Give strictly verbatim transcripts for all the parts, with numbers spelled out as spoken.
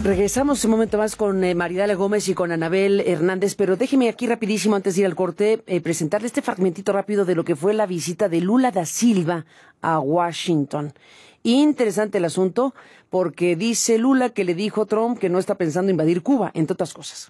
Regresamos un momento más con eh, Maridalia Gómez y con Anabel Hernández, pero déjeme aquí rapidísimo, antes de ir al corte, eh, presentarle este fragmentito rápido de lo que fue la visita de Lula da Silva a Washington. Interesante el asunto, porque dice Lula que le dijo a Trump que no está pensando invadir Cuba, entre otras cosas.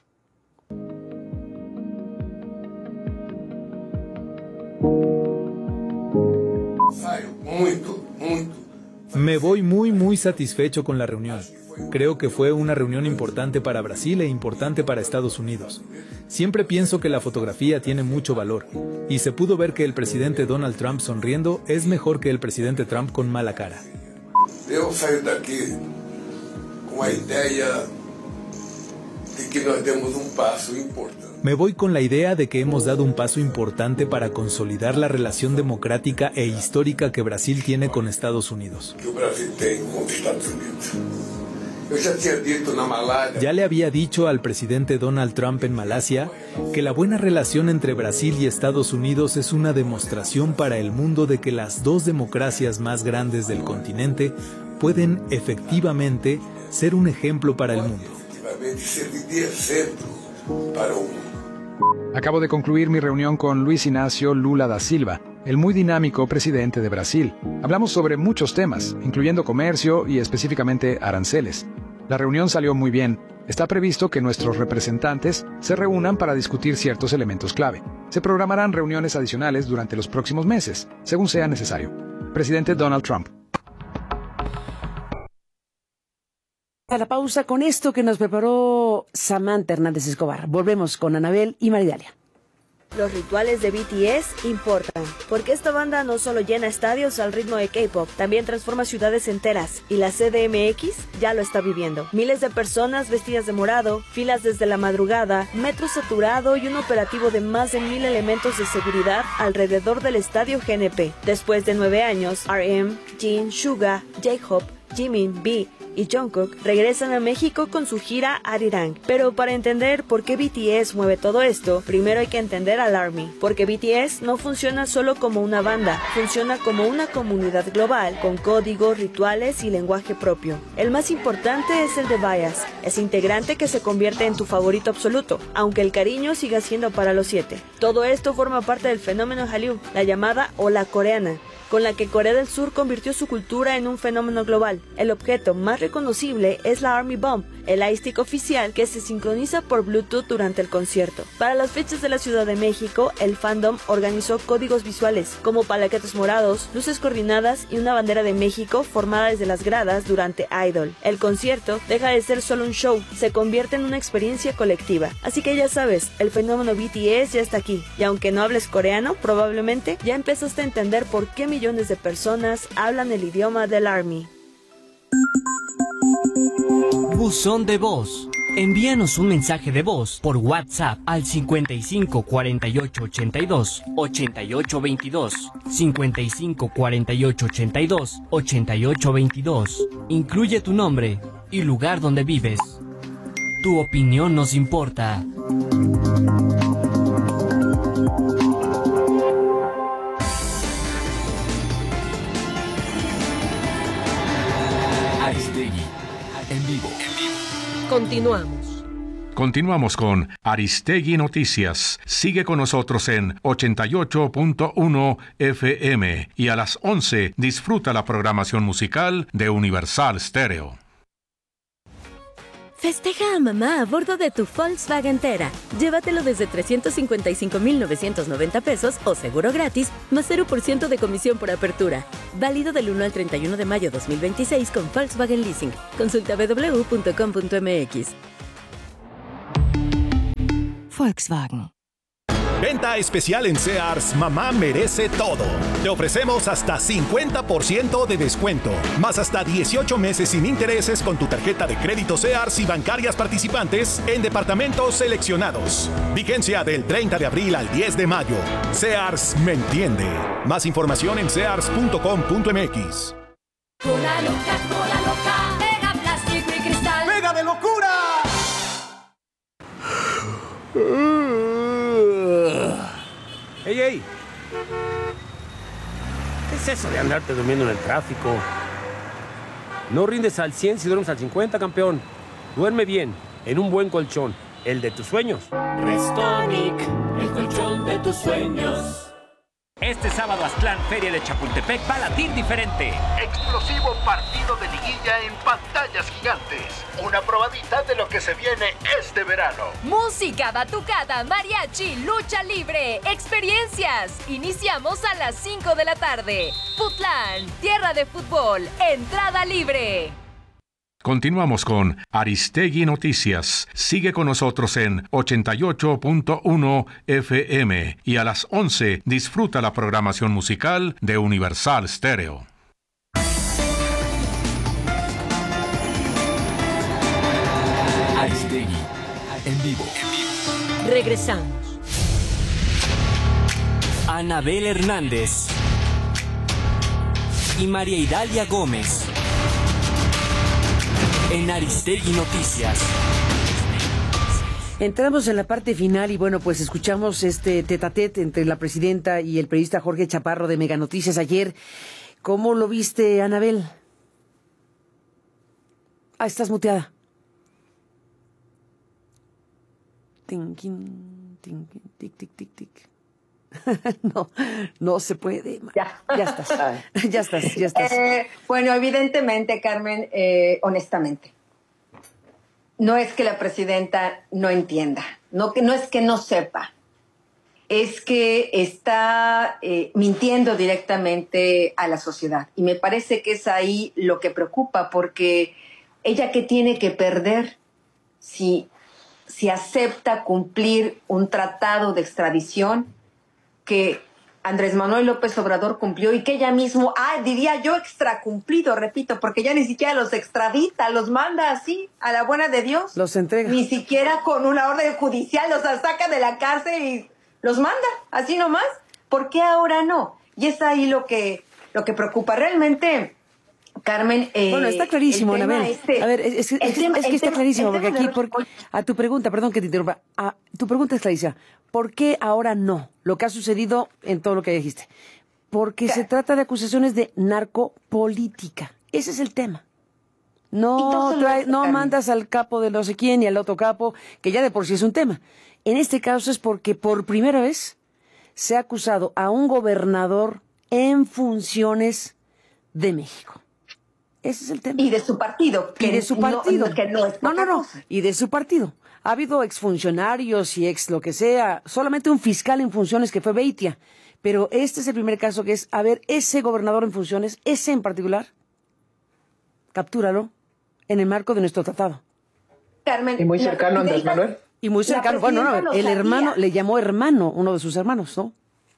Me voy muy muy satisfecho con la reunión. Creo que fue una reunión importante para Brasil e importante para Estados Unidos. Siempre pienso que la fotografía tiene mucho valor, y se pudo ver que el presidente Donald Trump sonriendo es mejor que el presidente Trump con mala cara. Eu saio daqui com a ideia de que nós demos um passo importante. Me voy con la idea de que hemos dado un paso importante para consolidar la relación democrática e histórica que Brasil tiene con Estados Unidos. Que o Brasil tem com os Estados Unidos. Eu já tinha dito na Malásia. Ya le había dicho al presidente Donald Trump en Malasia que la buena relación entre Brasil y Estados Unidos es una demostración para el mundo de que las dos democracias más grandes del continente pueden efectivamente ser un ejemplo para el mundo. Acabo de concluir mi reunión con Luis Inácio Lula da Silva, el muy dinámico presidente de Brasil. Hablamos sobre muchos temas, incluyendo comercio y específicamente aranceles. La reunión salió muy bien. Está previsto que nuestros representantes se reúnan para discutir ciertos elementos clave. Se programarán reuniones adicionales durante los próximos meses, según sea necesario. Presidente Donald Trump. A la pausa con esto que nos preparó Samantha Hernández Escobar. Volvemos con Anabel y Maridalia. Los rituales de B T S importan, porque esta banda no solo llena estadios al ritmo de K-pop, también transforma ciudades enteras, y la C D M X ya lo está viviendo. Miles de personas vestidas de morado, filas desde la madrugada, metro saturado y un operativo de más de mil elementos de seguridad alrededor del estadio G N P. Después de nueve años, R M, Jin, Suga, J-Hope, Jimin, V y Jungkook regresan a México con su gira Arirang. Pero para entender por qué B T S mueve todo esto, primero hay que entender al ARMY, porque B T S no funciona solo como una banda, funciona como una comunidad global, con códigos, rituales y lenguaje propio. El más importante es el de Bias, ese integrante que se convierte en tu favorito absoluto, aunque el cariño siga siendo para los siete. Todo esto forma parte del fenómeno Hallyu, la llamada ola coreana, con la que Corea del Sur convirtió su cultura en un fenómeno global. El objeto más reconocible es la Army Bomb, el iStick oficial que se sincroniza por Bluetooth durante el concierto. Para las fechas de la Ciudad de México, el fandom organizó códigos visuales, como palaquetes morados, luces coordinadas y una bandera de México formada desde las gradas durante Idol. El concierto deja de ser solo un show, se convierte en una experiencia colectiva. Así que ya sabes, el fenómeno B T S ya está aquí, y aunque no hables coreano, probablemente ya empezaste a entender por qué millones millones de personas hablan el idioma del ARMY. Buzón de voz. Envíanos un mensaje de voz por WhatsApp al cincuenta y cinco cuarenta y ocho ochenta y dos ochenta y ocho veintidós, cincuenta y cinco cuarenta y ocho ochenta y dos ochenta y ocho veintidós. Incluye tu nombre y lugar donde vives. Tu opinión nos importa. En vivo. Continuamos. Continuamos con Aristegui Noticias. Sigue con nosotros en ochenta y ocho punto uno F M y a las once disfruta la programación musical de Universal Stereo. Festeja a mamá a bordo de tu Volkswagen Tera. Llévatelo desde trescientos cincuenta y cinco mil novecientos noventa pesos o seguro gratis, más cero por ciento de comisión por apertura. Válido del uno al treinta y uno de mayo de dos mil veintiséis con Volkswagen Leasing. Consulta w w w punto com punto m x. Volkswagen. Venta especial en Sears, mamá merece todo. Te ofrecemos hasta cincuenta por ciento de descuento, más hasta dieciocho meses sin intereses con tu tarjeta de crédito Sears y bancarias participantes en departamentos seleccionados. Vigencia del treinta de abril al diez de mayo. Sears me entiende. Más información en sears punto com punto m x. Cola loca, cola loca, mega plástico y cristal. ¡Mega de locura! ¡Ey, ey! ¿Qué es eso de andarte durmiendo en el tráfico? No rindes al cien si duermes al cincuenta, campeón. Duerme bien, en un buen colchón, el de tus sueños. Restonic, el colchón de tus sueños. Este sábado Aztlán Feria de Chapultepec va a latir diferente. Explosivo partido de liguilla en pantallas gigantes. Una probadita de lo que se viene este verano. Música, batucada, mariachi, lucha libre, experiencias. Iniciamos a las cinco de la tarde. Futlán, tierra de fútbol, entrada libre. Continuamos con Aristegui Noticias. Sigue con nosotros en ochenta y ocho punto uno F M y a las once disfruta la programación musical de Universal Stereo. Aristegui, en vivo. Regresamos. Anabel Hernández y María Idalia Gómez en Aristegui Noticias. Entramos en la parte final y bueno, pues escuchamos este tete-a-tete entre la presidenta y el periodista Jorge Chaparro de Mega Noticias ayer. ¿Cómo lo viste, Anabel? Ah, estás muteada. Tinkin, tinkin, tic, tic, tic, tic. No, no se puede. Ya, ya estás, ya estás, ya estás. Eh, bueno, evidentemente, Carmen, eh, honestamente, no es que la presidenta no entienda, no, que, no es que no sepa, es que está eh, mintiendo directamente a la sociedad. Y me parece que es ahí lo que preocupa, porque ella ¿qué tiene que perder si, si acepta cumplir un tratado de extradición que Andrés Manuel López Obrador cumplió y que ella mismo, ah, diría yo extracumplido, repito, porque ya ni siquiera los extradita, los manda así, a la buena de Dios. Los entrega. Ni siquiera con una orden judicial, los saca de la cárcel y los manda, así nomás. ¿Por qué ahora no? Y es ahí lo que, lo que preocupa. Realmente, Carmen... Eh, bueno, está clarísimo, Anabel. Este, a ver, es, es, es, tema, es que está tema, clarísimo, porque aquí, por, a tu pregunta, perdón que te interrumpa, a, tu pregunta es clarísima. ¿Por qué ahora no? Lo que ha sucedido en todo lo que dijiste. Porque se trata de acusaciones de narcopolítica. Ese es el tema. No, trae, no mandas al capo de no sé quién y al otro capo, que ya de por sí es un tema. En este caso es porque por primera vez se ha acusado a un gobernador en funciones de México. Ese es el tema. Y de su partido. Que y de su partido. No, que no, es no, no, no. Y de su partido. Ha habido exfuncionarios y ex lo que sea, solamente un fiscal en funciones que fue Beitia. Pero este es el primer caso que es, a ver, ese gobernador en funciones, ese en particular, captúralo en el marco de nuestro tratado. Carmen, y muy cercano a Andrés Manuel. Y muy cercano, bueno, no, el hermano, le llamó hermano, uno de sus hermanos, ¿no?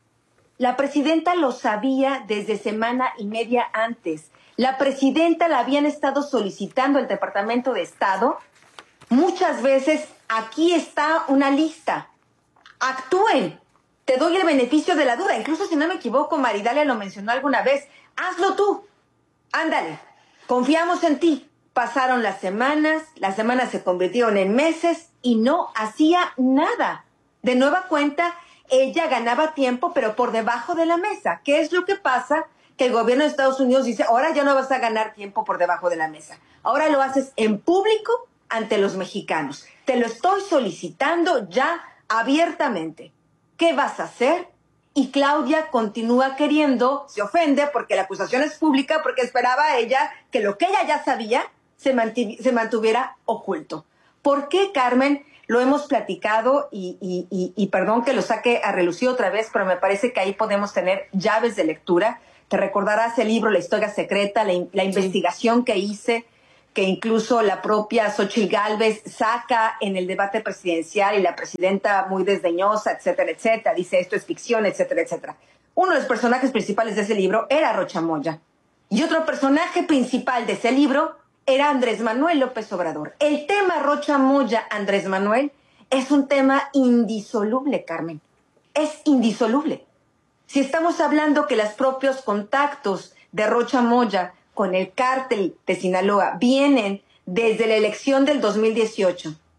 La presidenta lo sabía desde semana y media antes. La presidenta la habían estado solicitando al Departamento de Estado muchas veces. Aquí está una lista. Actúen. Te doy el beneficio de la duda. Incluso si no me equivoco, Maridalia lo mencionó alguna vez. Hazlo tú. Ándale. Confiamos en ti. Pasaron las semanas, las semanas se convirtieron en meses y no hacía nada. De nueva cuenta, ella ganaba tiempo, pero por debajo de la mesa. ¿Qué es lo que pasa? Que el gobierno de Estados Unidos dice, ahora ya no vas a ganar tiempo por debajo de la mesa. Ahora lo haces en público ante los mexicanos. Te lo estoy solicitando ya abiertamente. ¿Qué vas a hacer? Y Claudia continúa queriendo, se ofende porque la acusación es pública, porque esperaba ella que lo que ella ya sabía se, mantiv- se mantuviera oculto. ¿Por qué, Carmen? Lo hemos platicado y, y, y, y perdón que lo saque a relucir otra vez, pero me parece que ahí podemos tener llaves de lectura. Te recordarás el libro La Historia Secreta, la, la investigación que hice, que incluso la propia Xóchitl Gálvez saca en el debate presidencial y la presidenta muy desdeñosa, etcétera, etcétera, dice esto es ficción, etcétera, etcétera. Uno de los personajes principales de ese libro era Rocha Moya. Y otro personaje principal de ese libro era Andrés Manuel López Obrador. El tema Rocha Moya, Andrés Manuel, es un tema indisoluble, Carmen. Es indisoluble. Si estamos hablando que los propios contactos de Rocha Moya con el cártel de Sinaloa vienen desde la elección del dos mil dieciocho,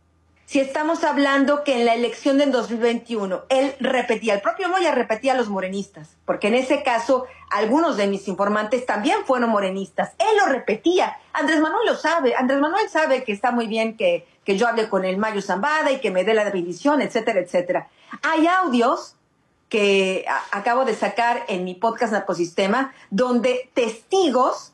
si estamos hablando que en la elección del dos mil veintiuno él repetía, el propio Moya repetía a los morenistas, porque en ese caso algunos de mis informantes también fueron morenistas, él lo repetía, Andrés Manuel lo sabe, Andrés Manuel sabe que está muy bien que, que yo hable con el Mayo Zambada y que me dé la bendición, etcétera, etcétera. Hay audios que a, acabo de sacar en mi podcast Narcosistema, donde testigos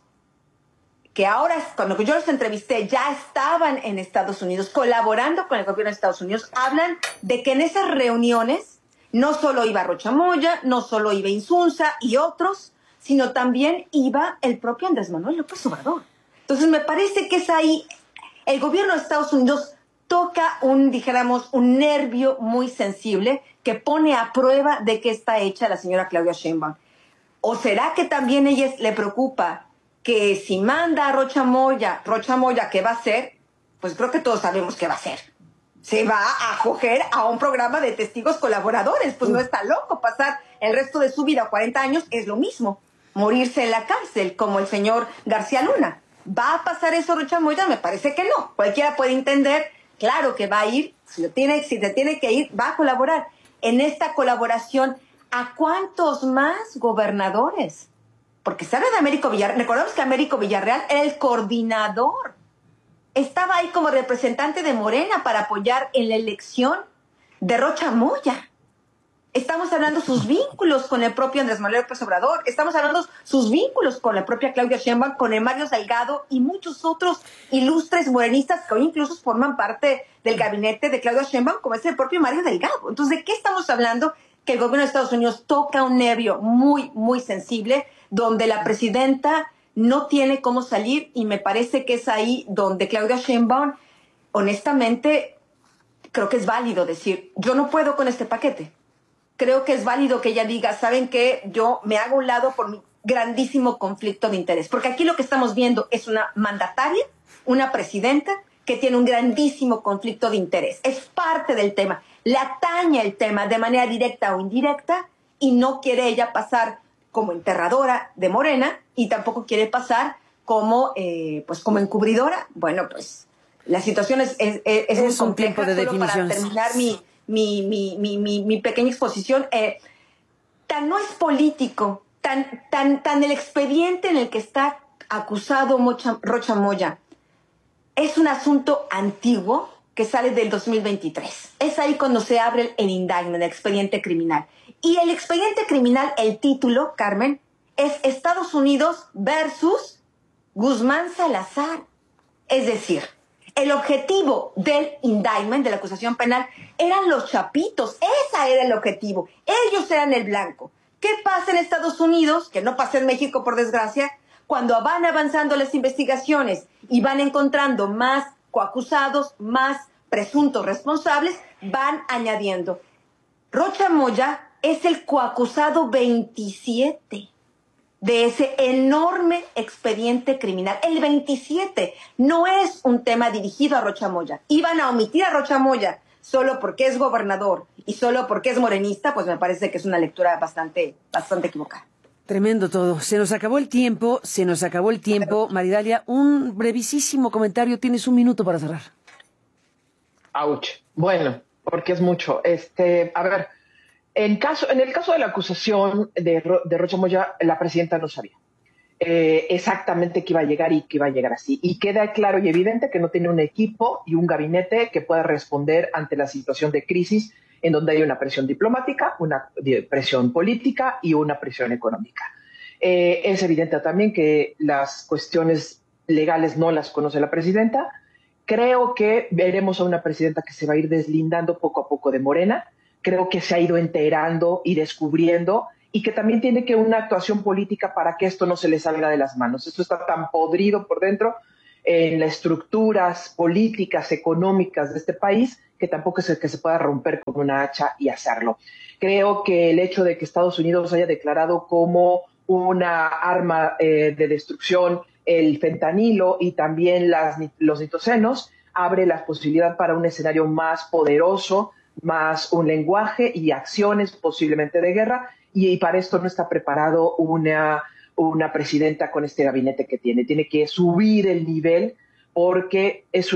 que ahora, cuando yo los entrevisté, ya estaban en Estados Unidos, colaborando con el gobierno de Estados Unidos, hablan de que en esas reuniones no solo iba Rocha Moya, no solo iba Insunza y otros, sino también iba el propio Andrés Manuel López Obrador. Entonces me parece que es ahí, el gobierno de Estados Unidos toca un, dijéramos, un nervio muy sensible que pone a prueba de qué está hecha la señora Claudia Sheinbaum. ¿O será que también a ella le preocupa que si manda a Rocha Moya, Rocha Moya, ¿qué va a hacer? Pues creo que todos sabemos qué va a hacer. Se va a acoger a un programa de testigos colaboradores. Pues no está loco. Pasar el resto de su vida, cuarenta años, es lo mismo. Morirse en la cárcel, como el señor García Luna. ¿Va a pasar eso Rocha Moya? Me parece que no. Cualquiera puede entender, claro que va a ir, si, lo tiene, si se tiene que ir, va a colaborar. En esta colaboración, ¿a cuántos más gobernadores? Porque se habla de Américo Villarreal. Recordemos que Américo Villarreal era el coordinador. Estaba ahí como representante de Morena para apoyar en la elección de Rocha Moya. Estamos hablando sus vínculos con el propio Andrés Manuel López Obrador. Estamos hablando sus vínculos con la propia Claudia Sheinbaum, con el Mario Salgado y muchos otros ilustres morenistas que hoy incluso forman parte del gabinete de Claudia Sheinbaum, como es el propio Mario Delgado. Entonces, ¿de qué estamos hablando? Que el gobierno de Estados Unidos toca un nervio muy, muy sensible, donde la presidenta no tiene cómo salir, y me parece que es ahí donde Claudia Sheinbaum, honestamente, creo que es válido decir, yo no puedo con este paquete. Creo que es válido que ella diga, ¿saben qué? Yo me hago a un lado por mi grandísimo conflicto de interés. Porque aquí lo que estamos viendo es una mandataria, una presidenta, que tiene un grandísimo conflicto de interés. Es parte del tema. Le atañe el tema de manera directa o indirecta, y no quiere ella pasar como enterradora de Morena, y tampoco quiere pasar como, eh, pues como encubridora. Bueno, pues la situación es, es, es, es muy compleja. Tiempo de Solo definiciones. para terminar mi, mi, mi, mi, mi, mi pequeña exposición, eh, tan no es político, tan, tan, tan el expediente en el que está acusado Mocha, Rocha Moya es un asunto antiguo que sale del dos mil veintitrés. Es ahí cuando se abre el indictment, el expediente criminal. Y el expediente criminal, el título, Carmen, es Estados Unidos versus Guzmán Salazar. Es decir, el objetivo del indictment, de la acusación penal, eran los chapitos. Ese era el objetivo. Ellos eran el blanco. ¿Qué pasa en Estados Unidos? Que no pasa en México, por desgracia. Cuando van avanzando las investigaciones y van encontrando más coacusados, más presuntos responsables, van añadiendo. Rocha Moya es el coacusado veintisiete de ese enorme expediente criminal. El veintisiete no es un tema dirigido a Rocha Moya. Iban a omitir a Rocha Moya solo porque es gobernador y solo porque es morenista, pues me parece que es una lectura bastante, bastante equivocada. Tremendo todo. Se nos acabó el tiempo, se nos acabó el tiempo. Maridalia, un brevísimo comentario. Tienes un minuto para cerrar. Ouch. Bueno, porque es mucho. Este, a ver, en caso, en el caso de la acusación de, de Rocha Moya, la presidenta no sabía eh, exactamente que iba a llegar y que iba a llegar así. Y queda claro y evidente que no tiene un equipo y un gabinete que pueda responder ante la situación de crisis en donde hay una presión diplomática, una presión política y una presión económica. Eh, es evidente también que las cuestiones legales no las conoce la presidenta. Creo que veremos a una presidenta que se va a ir deslindando poco a poco de Morena. Creo que se ha ido enterando y descubriendo, y que también tiene que una actuación política para que esto no se le salga de las manos. Esto está tan podrido por dentro en las estructuras políticas, económicas de este país, que tampoco es el que se pueda romper con una hacha y hacerlo. Creo que el hecho de que Estados Unidos haya declarado como una arma eh, de destrucción el fentanilo y también las, los nitocenos abre la posibilidad para un escenario más poderoso, más un lenguaje y acciones posiblemente de guerra, y, y para esto no está preparado una, una presidenta con este gabinete que tiene. Tiene que subir el nivel porque es